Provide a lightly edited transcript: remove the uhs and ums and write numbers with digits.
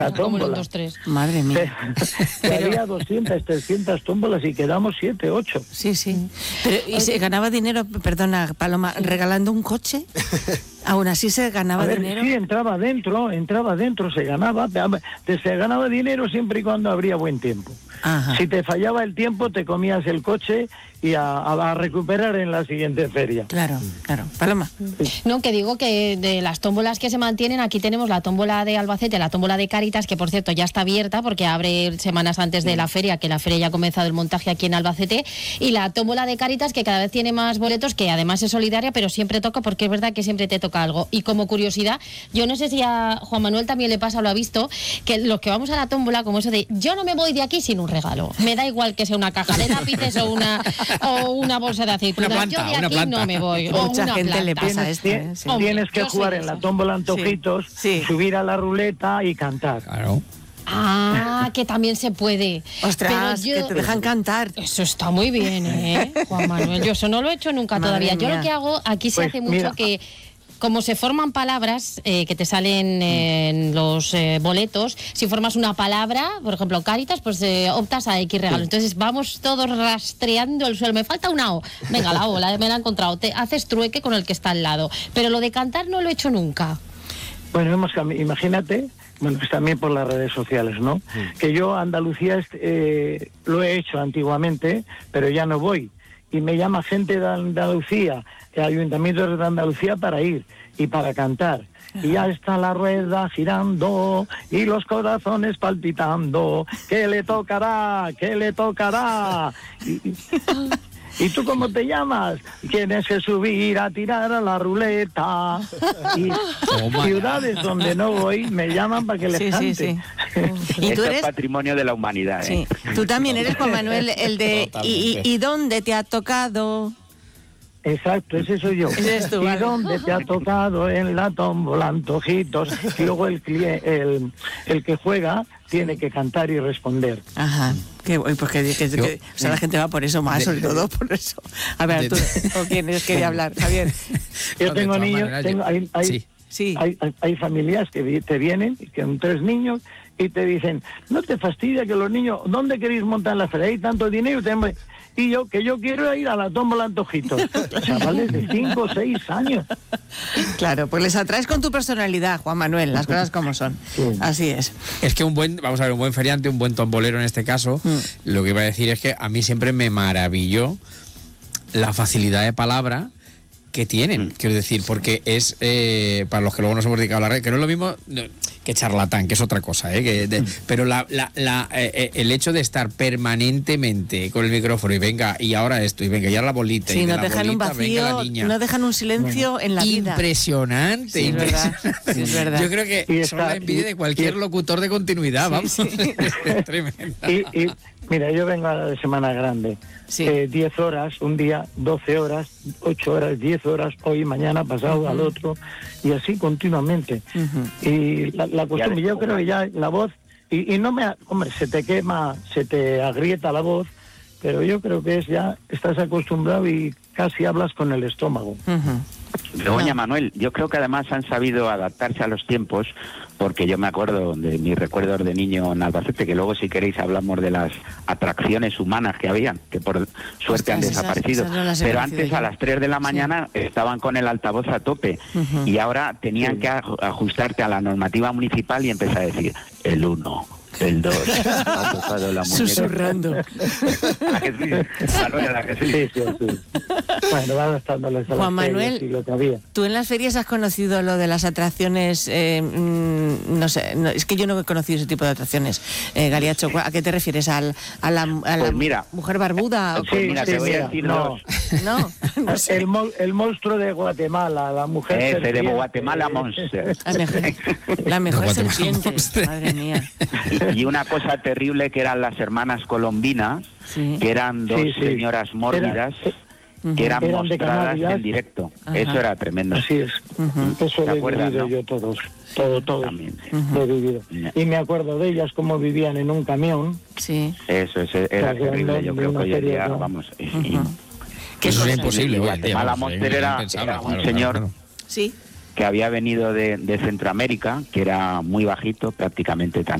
La Como tómbola. un 2, 3. Madre mía. Había 200, 300 tómbolas y quedamos 7, 8. Sí, sí. Pero, ¿y se ganaba dinero, perdona, Paloma, regalando un coche? ¿Aún así se ganaba A ver, dinero? sí, entraba dentro, se ganaba dinero siempre y cuando habría buen tiempo. Ajá. Si te fallaba el tiempo, te comías el coche y a recuperar en la siguiente feria. Claro, claro. Paloma. No, que digo que de las tómbolas que se mantienen, aquí tenemos la tómbola de Albacete, la tómbola de Cáritas, que por cierto ya está abierta porque abre semanas antes de la feria, que la feria ya ha comenzado el montaje aquí en Albacete, y la tómbola de Cáritas, que cada vez tiene más boletos, que además es solidaria, pero siempre toca, porque es verdad que siempre te toca algo. Y como curiosidad, yo no sé si a Juan Manuel también le pasa o lo ha visto, que los que vamos a la tómbola, como eso de yo no me voy de aquí sin un regalo, me da igual que sea una caja de lápices o una bolsa de aceitunas, yo de aquí no me voy. O Mucha una gente le planta. pasa esto. Sí. Tienes que yo soy jugar de en la esas. tómbola antojitos, Sí. subir a la ruleta y cantar. Claro. Ah, que también se puede. Ostras, Pero yo- que te dejan cantar. Eso está muy bien, Juan Manuel. Yo eso no lo he hecho nunca Madre todavía. Yo mía. lo que hago, aquí se Pues hace mucho mira. que, como se forman palabras que te salen en los boletos, si formas una palabra, por ejemplo, Cáritas, pues optas a X regalo. Entonces vamos todos rastreando el suelo. Me falta una O. Venga, la O, me la he encontrado. Te haces trueque con el que está al lado. Pero lo de cantar no lo he hecho nunca. Bueno, imagínate, bueno, pues también por las redes sociales, ¿no? Que yo Andalucía lo he hecho antiguamente, pero ya no voy. Y me llama gente de Andalucía, ayuntamientos de Andalucía para ir y para cantar. Y ya está la rueda girando y los corazones palpitando. ¿Qué le tocará? ¿Qué le tocará? ¿Y tú cómo te llamas? Tienes que subir a tirar a la ruleta. Y ciudades donde no voy me llaman para que les Sí, cante. sí, sí. ¿Y tú Esto es eres? patrimonio de la humanidad, Sí. Tú también eres, Juan Manuel, el de ¿y dónde te ha tocado? Exacto, ese soy yo. Ese eres tú, ¿Y vale. dónde te ha tocado en la tómbola antojitos? Y luego el que juega tiene que cantar y responder. Ajá. Pues o sea, la gente va por eso más, sobre todo por eso. A ver, tú, ¿con quién quería hablar, Javier? Yo No, de tengo todas niños, maneras, sí. Sí. hay familias que te vienen, que son 3 niños, y te dicen, no te fastidia que los niños, ¿dónde queréis montar la feria? Hay tanto dinero, y yo quiero ir a la tómbola antojitos. Chavales de 5 o 6 años. Claro, pues les atraes con tu personalidad, Juan Manuel, las cosas como son. Sí. Así es. Es que un buen feriante, un buen tombolero en este caso, lo que iba a decir es que a mí siempre me maravilló la facilidad de palabra que tienen, quiero decir, porque es, para los que luego nos hemos dedicado a la red, que no es lo mismo que charlatán, que es otra cosa, pero el hecho de estar permanentemente con el micrófono y venga, y ahora esto, y venga, y ahora la bolita, Sí, y de no la dejan un bolita, venga la vacío, niña. no dejan un silencio en la vida. Impresionante, Sí, es verdad, impresionante. sí, es verdad. Yo creo que Y son la envidia de cualquier y- locutor de continuidad, vamos. Es tremenda. Y mira, yo vengo a la Semana Grande. Sí. 10 horas, un día, 12 horas, 8 horas, 10 horas, hoy, mañana, pasado, al otro, y así continuamente. Y la costumbre, yo creo que ya la voz, y no hombre, se te quema, se te agrieta la voz, pero yo creo que estás acostumbrado y casi hablas con el estómago. Doña Manuel, yo creo que además han sabido adaptarse a los tiempos, porque yo me acuerdo de mis recuerdos de niño en Albacete, que luego si queréis hablamos de las atracciones humanas que habían, que por suerte han Ostras, desaparecido. esas no las he Pero conocido antes yo. a las 3 de la mañana estaban con el altavoz a tope y ahora tenían que ajustarte a la normativa municipal y empezar a decir el 1. El 2, ha tocado la muñeca. Susurrando. ¿A que sí? Manuel, ¿a que sí? Sí. Bueno, va adaptándoles a Juan las ferias Manuel, y lo que había. ¿tú en las ferias has conocido lo de las atracciones? No sé, es que yo no he conocido ese tipo de atracciones. Galiacho, ¿a qué te refieres? ¿A la Pues mira, mujer barbuda? ¿O pues mira, te voy a decir no. dos. No sé. El monstruo de Guatemala, la mujer Ese de serpiente. Guatemala Monster. La mejor Guatemala serpiente, Monster. madre mía. Y una cosa terrible que eran las hermanas colombinas, Sí. que eran dos Sí, sí. señoras mórbidas, que eran Eran de mostradas Canarias. en directo. Ajá. Eso era tremendo. Así es. Eso ¿Te lo he acuerdas, vivido no? yo todo. También. Lo he vivido. Y me acuerdo de ellas, cómo vivían en un camión. Sí. Eso era Pues, terrible. Yo de creo una que hoy en serie, día, ¿no? vamos... Que eso es cosa? imposible hoy en día. Guatemala vamos, Monster es era impensable, un claro, señor... claro. Sí. que había venido de Centroamérica, que era muy bajito, prácticamente tan